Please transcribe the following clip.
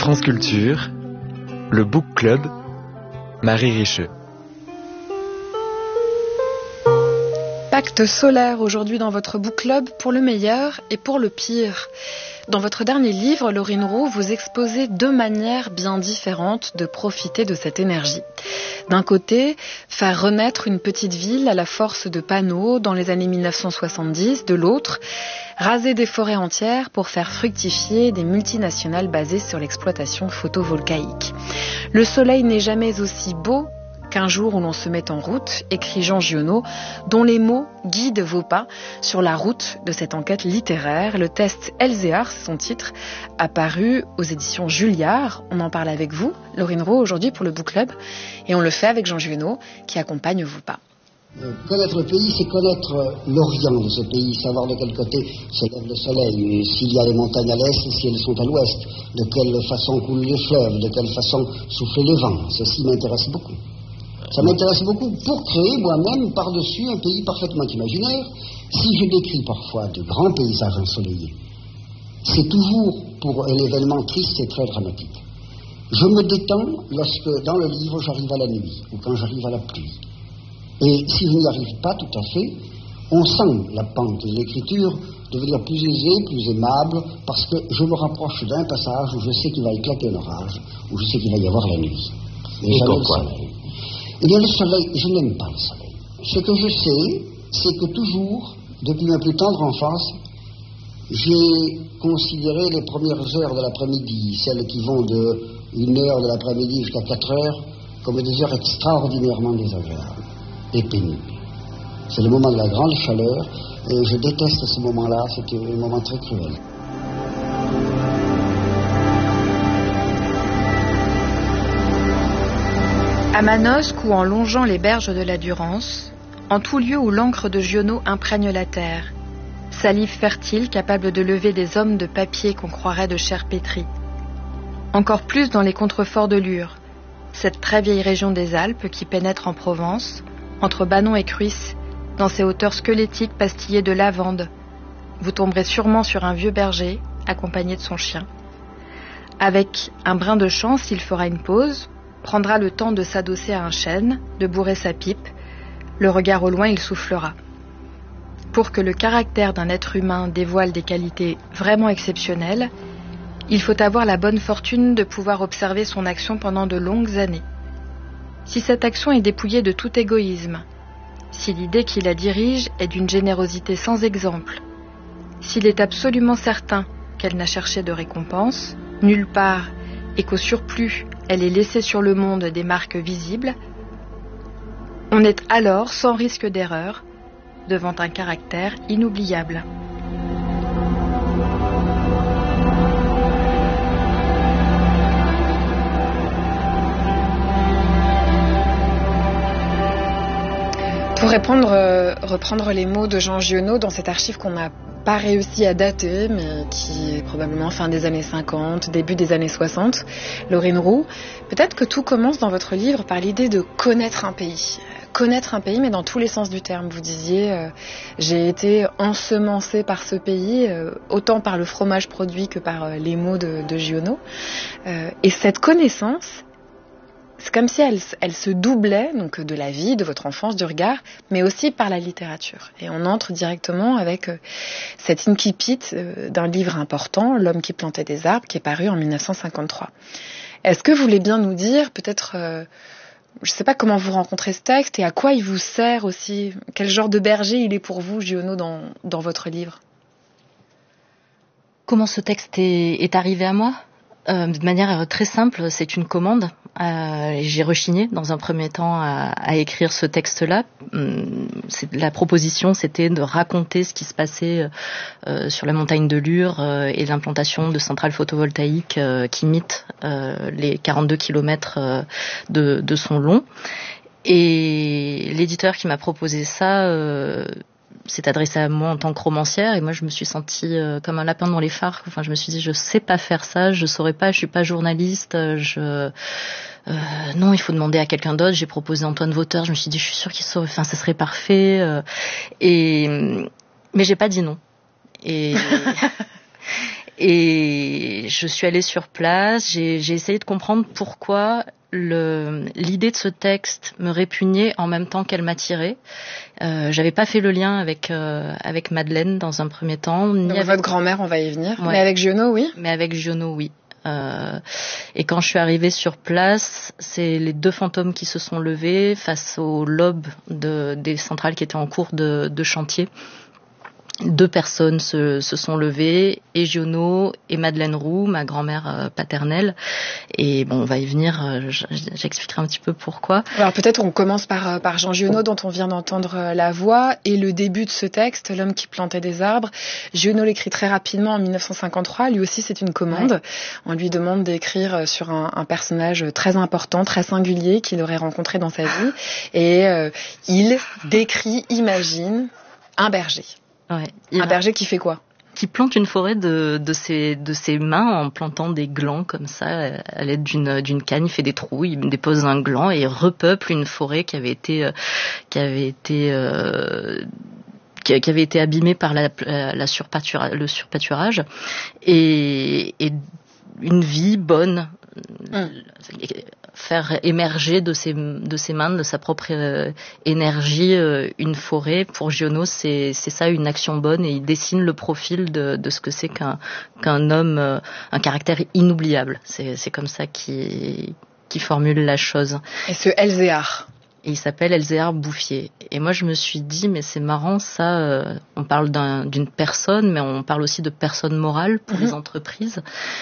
France Culture, le Book Club, Marie Richeux. Pacte solaire aujourd'hui dans votre Book Club pour le meilleur et pour le pire. Dans votre dernier livre, Laurine Roux, vous exposez deux manières bien différentes de profiter de cette énergie. D'un côté, faire renaître une petite ville à la force de panneaux dans les années 1970. De l'autre, raser des forêts entières pour faire fructifier des multinationales basées sur l'exploitation photovoltaïque. Le soleil n'est jamais aussi beau qu'un jour où l'on se met en route, écrit Jean Giono, dont les mots guident vos pas sur la route de cette enquête littéraire. Le test Elzéar, c'est son titre, apparu aux éditions Julliard. On en parle avec vous, Laurine Roux, aujourd'hui pour le Book Club, et on le fait avec Jean Giono, qui accompagne vos pas. Connaître le pays, c'est connaître l'orient de ce pays, savoir de quel côté se lève le soleil, s'il y a des montagnes à l'est, si elles sont à l'ouest, de quelle façon coulent les fleuves, de quelle façon soufflent les vents. Ceci m'intéresse beaucoup. Ça m'intéresse beaucoup pour créer moi-même par-dessus un pays parfaitement imaginaire. Si je décris parfois de grands paysages ensoleillés, c'est toujours pour un événement triste et très dramatique. Je me détends lorsque dans le livre j'arrive à la nuit ou quand j'arrive à la pluie. Et si je n'y arrive pas tout à fait, on sent la pente de l'écriture devenir plus aisée, plus aimable, parce que je me rapproche d'un passage où je sais qu'il va éclater un orage, où je sais qu'il va y avoir la nuit. Et pourquoi ? Eh bien, le soleil, je n'aime pas le soleil. Ce que je sais, c'est que toujours, depuis ma plus tendre enfance, j'ai considéré les premières heures de l'après-midi, celles qui vont de 1h de l'après-midi jusqu'à 4h, comme des heures extraordinairement désagréables et pénibles. C'est le moment de la grande chaleur, et je déteste ce moment-là, c'est un moment très cruel. À Manosque ou en longeant les berges de la Durance, en tout lieu où l'encre de Giono imprègne la terre, salive fertile capable de lever des hommes de papier qu'on croirait de chair pétrie. Encore plus dans les contreforts de Lure, cette très vieille région des Alpes qui pénètre en Provence, entre Banon et Cruys, dans ses hauteurs squelettiques pastillées de lavande, vous tomberez sûrement sur un vieux berger, accompagné de son chien. Avec un brin de chance, il fera une pause, prendra le temps de s'adosser à un chêne, de bourrer sa pipe. Le regard au loin, il soufflera. Pour que le caractère d'un être humain dévoile des qualités vraiment exceptionnelles, il faut avoir la bonne fortune de pouvoir observer son action pendant de longues années. Si cette action est dépouillée de tout égoïsme, si l'idée qui la dirige est d'une générosité sans exemple, s'il est absolument certain qu'elle n'a cherché de récompense, nulle part, et qu'au surplus, elle est laissée sur le monde des marques visibles, on est alors, sans risque d'erreur, devant un caractère inoubliable. Pour reprendre les mots de Jean Giono dans cette archive qu'on n'a pas réussi à dater, mais qui est probablement fin des années 50, début des années 60, Laurine Roux, peut-être que tout commence dans votre livre par l'idée de connaître un pays. Connaître un pays, mais dans tous les sens du terme. Vous disiez, j'ai été ensemencée par ce pays, autant par le fromage produit que par les mots de Giono. Et cette connaissance, c'est comme si elle se doublait donc de la vie, de votre enfance, du regard, mais aussi par la littérature. Et on entre directement avec cet incipit d'un livre important, L'homme qui plantait des arbres, qui est paru en 1953. Est-ce que vous voulez bien nous dire, peut-être, je ne sais pas comment vous rencontrez ce texte et à quoi il vous sert aussi, quel genre de berger il est pour vous, Giono, dans votre livre ? Comment ce texte est arrivé à moi ? De manière très simple, c'est une commande. J'ai rechigné dans un premier temps à écrire ce texte-là. La proposition, c'était de raconter ce qui se passait sur la montagne de Lure et l'implantation de centrales photovoltaïques qui imitent les 42 kilomètres de son long. Et l'éditeur qui m'a proposé ça s'est adressé à moi en tant que romancière et moi je me suis sentie comme un lapin dans les phares. Enfin, je me suis dit je sais pas faire ça, je saurais pas, je suis pas journaliste, non, il faut demander à quelqu'un d'autre. J'ai proposé Antoine Vauteur, je me suis dit je suis sûre qu'il saurait, enfin ça serait parfait mais j'ai pas dit non. Et Et je suis allée sur place, j'ai essayé de comprendre pourquoi l'idée de ce texte me répugnait en même temps qu'elle m'attirait. J'avais pas fait le lien avec Madeleine dans un premier temps. Donc votre grand-mère, on va y venir. Ouais. Mais avec Giono, oui. Mais avec Giono, oui. Et quand je suis arrivée sur place, c'est les 2 fantômes qui se sont levés face au lobe des centrales qui étaient en cours de chantier. 2 personnes se sont levées, et Giono et Madeleine Roux, ma grand-mère paternelle. Et bon, on va y venir, j'expliquerai un petit peu pourquoi. Alors peut-être on commence par Jean Giono, dont on vient d'entendre la voix, et le début de ce texte, L'homme qui plantait des arbres. Giono l'écrit très rapidement en 1953, lui aussi c'est une commande. Ouais. On lui demande d'écrire sur un personnage très important, très singulier, qu'il aurait rencontré dans sa vie. Et il décrit, imagine, un berger. Ouais, un berger qui fait quoi? Qui plante une forêt de ses mains en plantant des glands comme ça à l'aide d'une canne. Il fait des trous, il dépose un gland et il repeuple une forêt qui avait été abîmée par le surpâturage, et une vie bonne. Faire émerger de ses mains, de sa propre énergie, une forêt. Pour Giono, c'est ça, une action bonne, et il dessine le profil de ce que c'est qu'un homme, un caractère inoubliable. C'est comme ça qu'il formule la chose. Et ce Elzéar. Et il s'appelle Elzéar Bouffier. Et moi, je me suis dit, mais c'est marrant, ça, on parle d'une personne, mais on parle aussi de personne morale pour les entreprises.